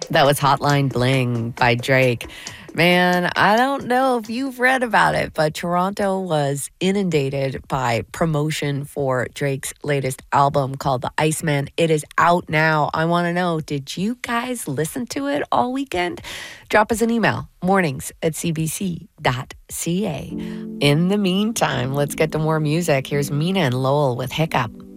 That was Hotline Bling by Drake. Man, I don't know if you've read about it, but Toronto was inundated by promotion for Drake's latest album called The Iceman. It is out now. I want to know, did you guys listen to it all weekend? Drop us an email, mornings@cbc.ca. In the meantime, let's get to more music. Here's Mina and Lowell with Hiccup.